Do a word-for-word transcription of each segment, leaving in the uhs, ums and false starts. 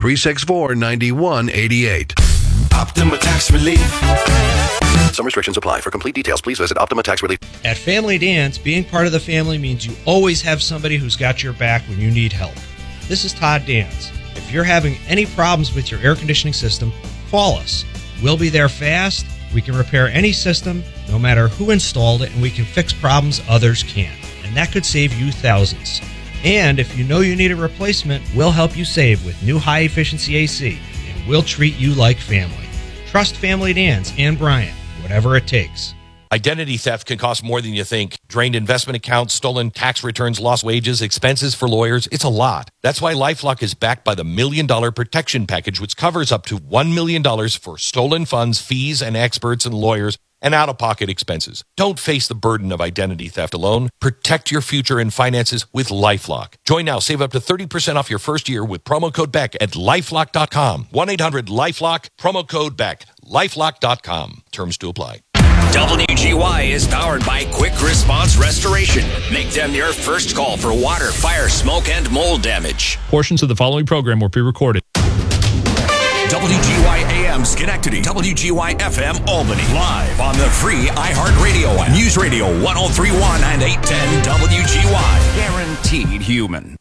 three six four, nine one eight eight. Optima Tax Relief. Some restrictions apply. For complete details, please visit Optima Tax Relief. At Family Dance, being part of the family means you always have somebody who's got your back when you need help. This is Todd Dance. If you're having any problems with your air conditioning system, call us. We'll be there fast. We can repair any system, no matter who installed it, and we can fix problems others can't. And that could save you thousands. And if you know you need a replacement, we'll help you save with new high-efficiency A C, and we'll treat you like family. Trust Family Dance and Brian, whatever it takes. Identity theft can cost more than you think. Drained investment accounts, stolen tax returns, lost wages, expenses for lawyers. It's a lot. That's why LifeLock is backed by the Million Dollar Protection Package, which covers up to one million dollars for stolen funds, fees, and experts and lawyers, and out-of-pocket expenses. Don't face the burden of identity theft alone. Protect your future and finances with LifeLock. Join now. Save up to thirty percent off your first year with promo code Beck at lifelock dot com. one eight hundred LifeLock, promo code Beck. lifelock dot com. Terms to apply. W G Y is powered by Quick Response Restoration. Make them your first call for water, fire, smoke, and mold damage. Portions of the following program were pre-recorded. W G Y A M Schenectady, W G Y F M Albany. Live on the free iHeartRadio app. News Radio one oh three point one and eight ten W G Y. Guaranteed human.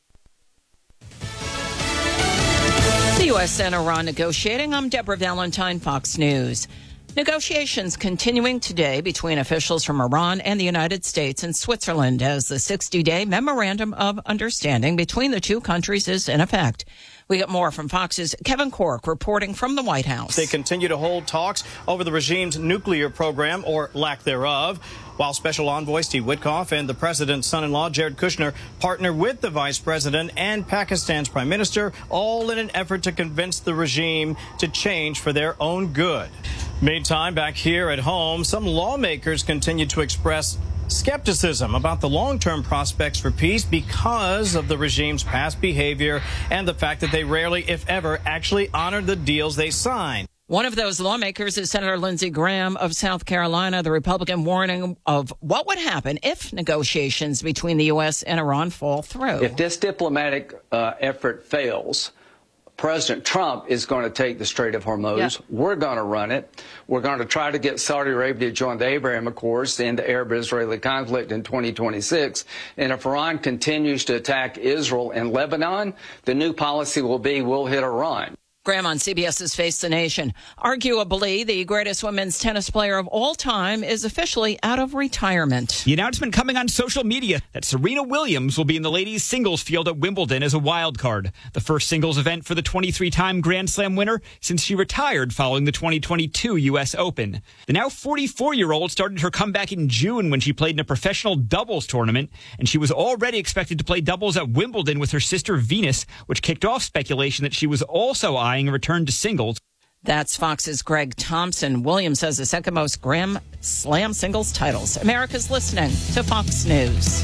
The U S and Iran negotiating. I'm Deborah Valentine, Fox News. Negotiations continuing today between officials from Iran and the United States and Switzerland as the sixty-day memorandum of understanding between the two countries is in effect. We get more from Fox's Kevin Cork reporting from the White House. They continue to hold talks over the regime's nuclear program, or lack thereof, while Special Envoy Steve Witkoff and the president's son-in-law, Jared Kushner, partner with the vice president and Pakistan's prime minister, all in an effort to convince the regime to change for their own good. Meantime, back here at home, some lawmakers continue to express skepticism about the long-term prospects for peace because of the regime's past behavior and the fact that they rarely, if ever, actually honor the deals they sign. One of those lawmakers is Senator Lindsey Graham of South Carolina, the Republican warning of what would happen if negotiations between the U S and Iran fall through. If this diplomatic uh, effort fails, President Trump is going to take the Strait of Hormuz. Yep. We're going to run it. We're going to try to get Saudi Arabia to join the Abraham Accords to end the Arab-Israeli conflict in twenty twenty-six. And if Iran continues to attack Israel and Lebanon, the new policy will be we'll hit Iran. Graham on CBS's Face the Nation. Arguably, the greatest women's tennis player of all time is officially out of retirement. The announcement coming on social media that Serena Williams will be in the ladies' singles field at Wimbledon as a wild card. The first singles event for the twenty-three-time Grand Slam winner since she retired following the twenty twenty-two U S Open. The now forty-four-year-old started her comeback in June when she played in a professional doubles tournament, and she was already expected to play doubles at Wimbledon with her sister Venus, which kicked off speculation that she was also eyeing a return to singles. That's Fox's Greg Thompson. Williams has the second most Grand Slam singles titles. America's listening to Fox News.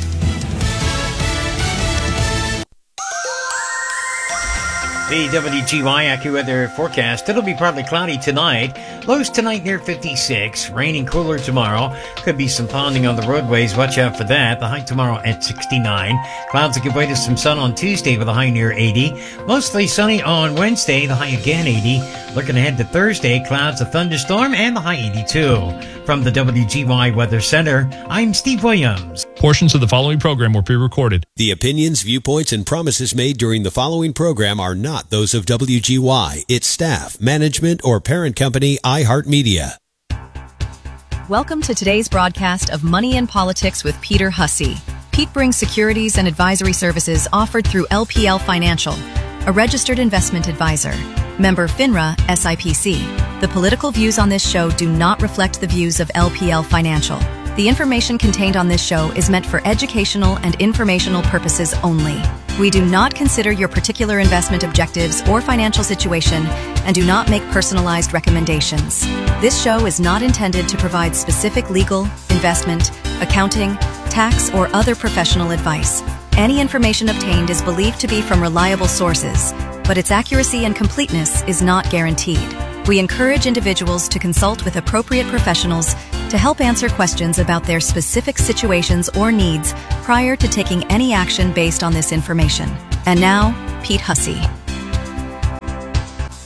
The W G Y AccuWeather forecast. It'll be partly cloudy tonight. Lows tonight near fifty-six. Raining cooler tomorrow. Could be some ponding on the roadways. Watch out for that. The high tomorrow at sixty-nine. Clouds will give way to some sun on Tuesday with a high near eighty. Mostly sunny on Wednesday. The high again eighty. Looking ahead to Thursday, clouds, a thunderstorm, and the high eighty-two. From the W G Y Weather Center, I'm Steve Williams. Portions of the following program were pre-recorded. The opinions, viewpoints, and promises made during the following program are not those of W G Y, its staff, management, or parent company, iHeartMedia. Welcome to today's broadcast of Money and Politics with Peter Hussey. Pete brings securities and advisory services offered through L P L Financial, a registered investment advisor. Member FINRA S I P C. The political views on this show do not reflect the views of L P L Financial. The information contained on this show is meant for educational and informational purposes only. We do not consider your particular investment objectives or financial situation and do not make personalized recommendations. This show is not intended to provide specific legal, investment, accounting, tax, or other professional advice. Any information obtained is believed to be from reliable sources, but its accuracy and completeness is not guaranteed. We encourage individuals to consult with appropriate professionals to help answer questions about their specific situations or needs prior to taking any action based on this information. And now, Pete Hussey.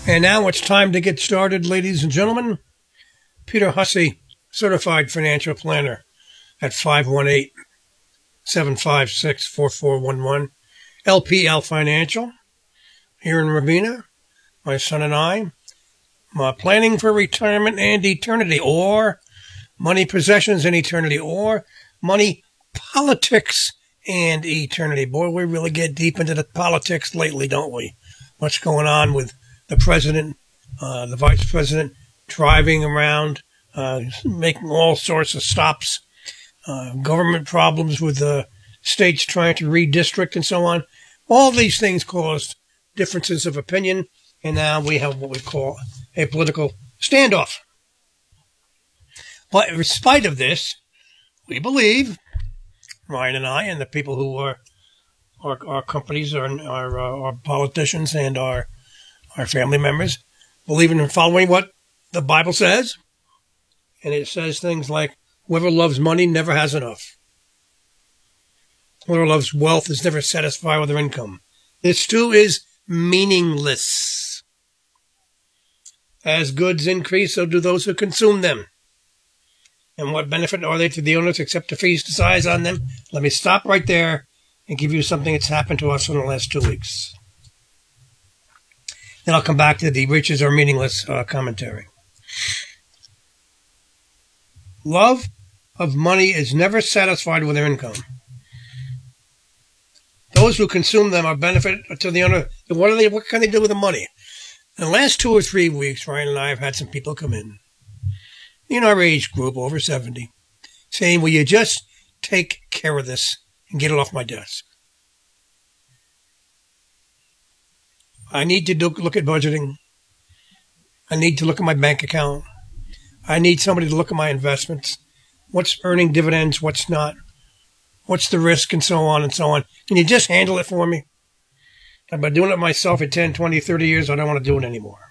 And now it's time to get started, ladies and gentlemen. Peter Hussey, Certified Financial Planner at five one eight, seven five six, four four one one. L P L Financial here in Ravenna. My son and I. My planning for retirement and eternity, or money, possessions, and eternity, or money, politics, and eternity. Boy, we really get deep into the politics lately, don't we? What's going on with the president, uh, the vice president, driving around, uh, making all sorts of stops, uh, government problems with the states trying to redistrict and so on. All these things caused differences of opinion, and now we have what we call a political standoff. But in spite of this, we believe, Ryan and I, and the people who are our, our companies, our, our, uh, our politicians, and our our family members, believe in following what the Bible says. And it says things like, whoever loves money never has enough. Whoever loves wealth is never satisfied with their income. This too is meaningless. As goods increase, so do those who consume them. And what benefit are they to the owners except to feast the size on them? Let me stop right there and give you something that's happened to us in the last two weeks. Then I'll come back to the riches are meaningless uh, commentary. Love of money is never satisfied with their income. Those who consume them are benefit to the owner. What are they? What can they do with the money? In the last two or three weeks, Ryan and I have had some people come in, in our age group, over seventy, saying, will you just take care of this and get it off my desk? I need to do, look at budgeting. I need to look at my bank account. I need somebody to look at my investments. What's earning dividends, what's not. What's the risk, and so on and so on. Can you just handle it for me? I've been doing it myself for ten, twenty, thirty years. I don't want to do it anymore.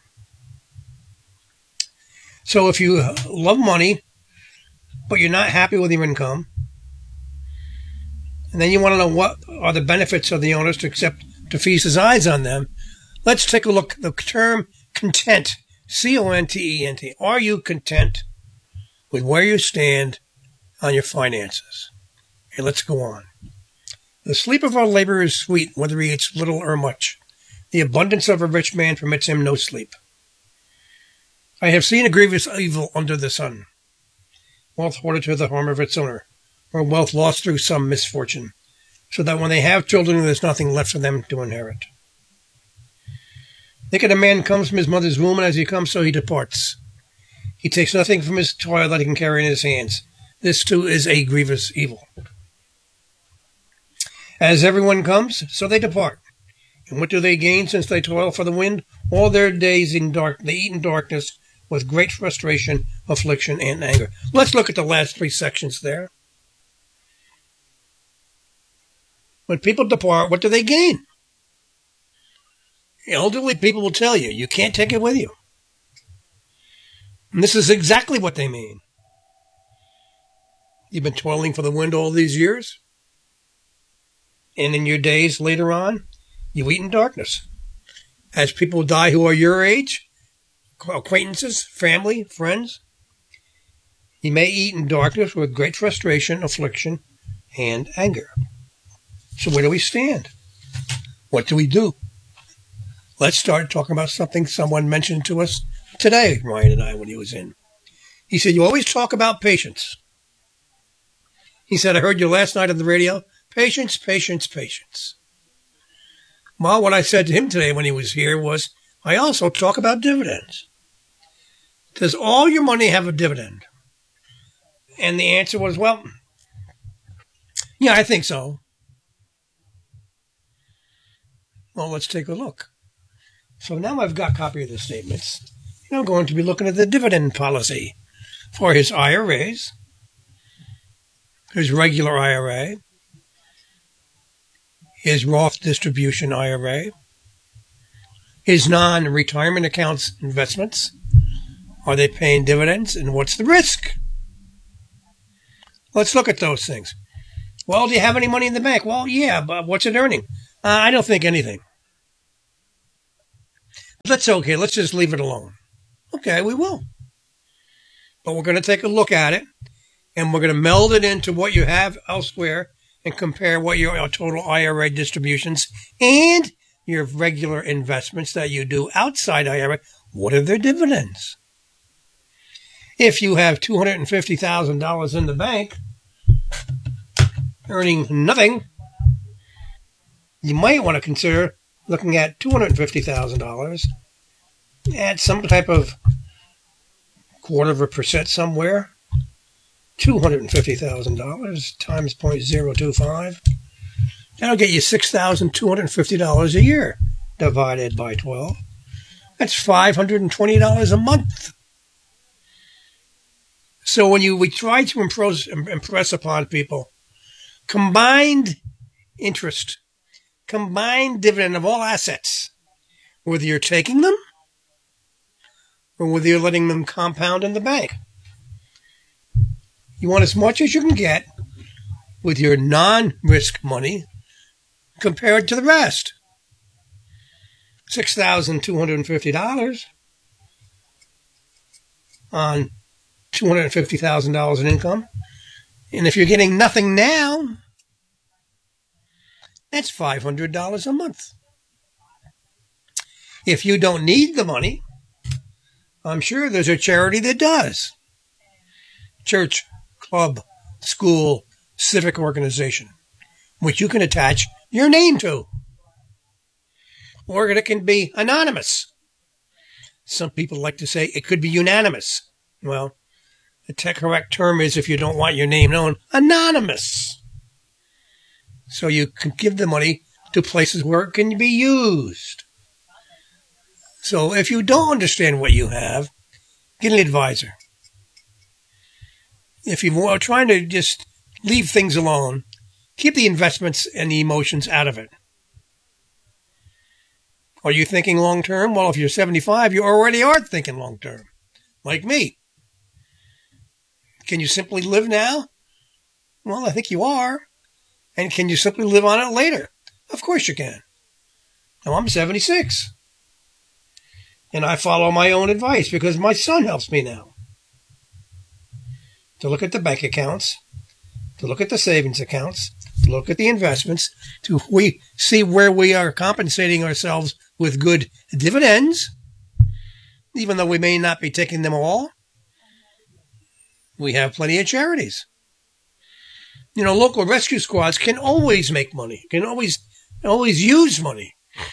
So if you love money, but you're not happy with your income, and then you want to know what are the benefits of the owners to accept to feast his eyes on them, let's take a look at the term content, C O N T E N T. Are you content with where you stand on your finances? Okay, let's go on. The sleep of our labor is sweet, whether he eats little or much. The abundance of a rich man permits him no sleep. I have seen a grievous evil under the sun. Wealth hoarded to the harm of its owner, or wealth lost through some misfortune, so that when they have children, there's nothing left for them to inherit. Think of a man comes from his mother's womb, and as he comes, so he departs. He takes nothing from his toil that he can carry in his hands. This, too, is a grievous evil. As everyone comes, so they depart. And what do they gain since they toil for the wind? All their days in dark, they eat in darkness with great frustration, affliction, and anger. Let's look at the last three sections there. When people depart, what do they gain? Elderly people will tell you, you can't take it with you. And this is exactly what they mean. You've been toiling for the wind all these years, and in your days later on, you eat in darkness. As people die who are your age, acquaintances, family, friends, you may eat in darkness with great frustration, affliction, and anger. So where do we stand? What do we do? Let's start talking about something someone mentioned to us today, Ryan and I, when he was in. He said, you always talk about patience. He said, I heard you last night on the radio. Patience, patience, patience. Well, what I said to him today when he was here was, I also talk about dividends. Does all your money have a dividend? And the answer was, well, yeah, I think so. Well, let's take a look. So now I've got a copy of the statements. And I'm going to be looking at the dividend policy for his I R As, his regular I R A, his Roth distribution I R A, his non-retirement accounts investments. Are they paying dividends? And what's the risk? Let's look at those things. Well, do you have any money in the bank? Well, yeah, but what's it earning? Uh, I don't think anything. Let's okay, let's just leave it alone. Okay, we will. But we're going to take a look at it, and we're going to meld it into what you have elsewhere and compare what your total I R A distributions and your regular investments that you do outside I R A, what are their dividends? If you have two hundred fifty thousand dollars in the bank, earning nothing, you might want to consider looking at two hundred fifty thousand dollars at some type of quarter of a percent somewhere. two hundred fifty thousand dollars times zero point zero two five. That'll get you six thousand two hundred fifty dollars a year divided by twelve. That's five hundred twenty dollars a month. So when you we try to impress, impress upon people combined interest, combined dividend of all assets, whether you're taking them or whether you're letting them compound in the bank. You want as much as you can get with your non-risk money compared to the rest. six thousand two hundred fifty dollars on two hundred fifty thousand dollars in income. And if you're getting nothing now, that's five hundred dollars a month. If you don't need the money, I'm sure there's a charity that does. Church, club, school, civic organization, which you can attach your name to. Or it can be anonymous. Some people like to say it could be unanimous. Well, the correct term is, if you don't want your name known, anonymous. So you can give the money to places where it can be used. So if you don't understand what you have, get an advisor. If you're trying to just leave things alone, keep the investments and the emotions out of it. Are you thinking long term? Well, if you're seventy-five, you already are thinking long term, like me. Can you simply live now? Well, I think you are. And can you simply live on it later? Of course you can. Now, I'm seventy-six. And I follow my own advice because my son helps me now. To look at the bank accounts, to look at the savings accounts, to look at the investments, to we see where we are compensating ourselves with good dividends, even though we may not be taking them all. We have plenty of charities. You know, local rescue squads can always make money, can always, always use money.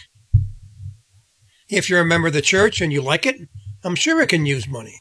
If you're a member of the church and you like it, I'm sure it can use money.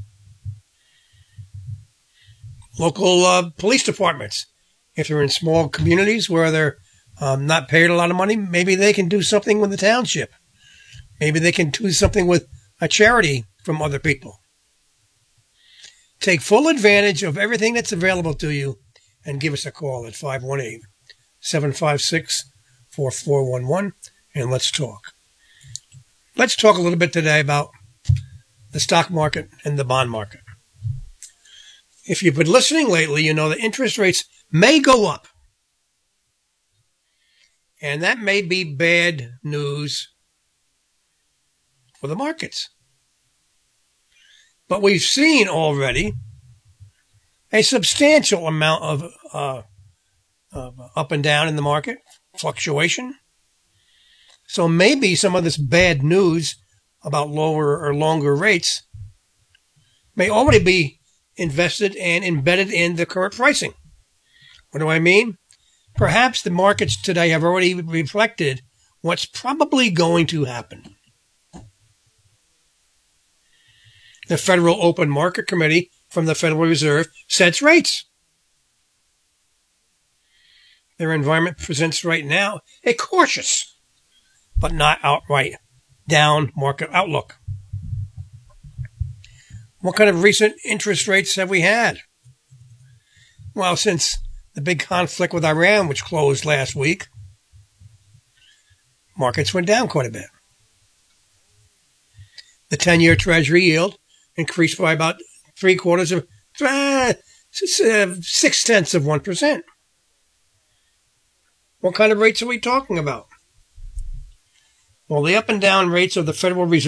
Local uh, police departments, if they're in small communities where they're um, not paid a lot of money, maybe they can do something with the township. Maybe they can do something with a charity from other people. Take full advantage of everything that's available to you and give us a call at five one eight, seven five six, four four one one and let's talk. Let's talk a little bit today about the stock market and the bond market. If you've been listening lately, you know that interest rates may go up. And that may be bad news for the markets. But we've seen already a substantial amount of, uh, of up and down in the market, fluctuation. So maybe some of this bad news about lower or longer rates may already be invested and embedded in the current pricing. What do I mean? Perhaps the markets today have already reflected what's probably going to happen. The Federal Open Market Committee from the Federal Reserve sets rates. Their environment presents right now a cautious, but not outright down market outlook. What kind of recent interest rates have we had? Well, since the big conflict with Iran, which closed last week, markets went down quite a bit. The ten-year Treasury yield increased by about three quarters of, uh, six tenths of one percent. What kind of rates are we talking about? Well, the up and down rates of the Federal Reserve